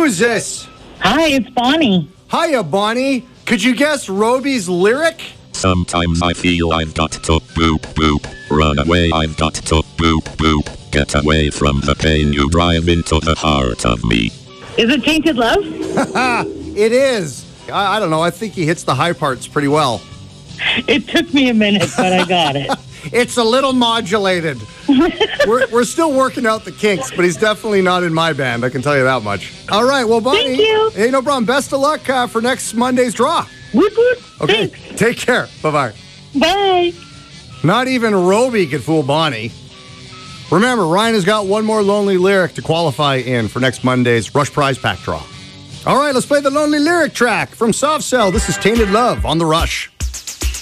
is this? Hi, it's Bonnie. Hiya, Bonnie. Could you guess Roby's lyric? Sometimes I feel I've got to boop boop. Run away, I've got to boop boop. Get away from the pain you drive into the heart of me. Is it Tainted Love? It is. I don't know. I think he hits the high parts pretty well. It took me a minute, but I got it. It's a little modulated. we're still working out the kinks, but he's definitely not in my band, I can tell you that much. All right, well, Bonnie. Thank you. Hey, no problem. Best of luck for next Monday's draw. Woot woot. Okay, Thanks. take care. Bye-bye. Bye. Not even Roby could fool Bonnie. Remember, Ryan has got one more Lonely Lyric to qualify in for next Monday's Rush Prize Pack Draw. All right, let's play the Lonely Lyric track from Soft Cell. This is Tainted Love on The Rush.